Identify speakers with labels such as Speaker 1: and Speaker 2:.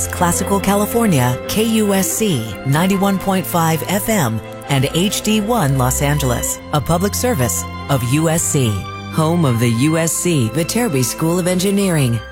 Speaker 1: Classical California, KUSC 91.5 FM, and HD1 Los Angeles, a public service of USC, home of the USC Viterbi School of Engineering.